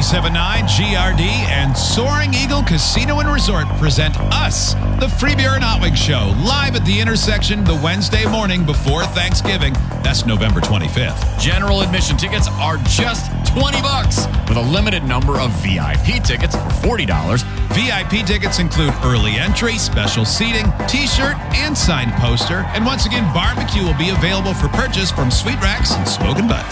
97.9 GRD and Soaring Eagle Casino and Resort present us, the Free Beer and Hot Wings Show, live at the intersection the Wednesday morning before Thanksgiving. That's November 25th. General admission tickets are just $20 with a limited number of VIP tickets for $40. VIP tickets include early entry, special seating, t-shirt, and signed poster. And once again, barbecue will be available for purchase from Sweet Racks and Smokin' Butts.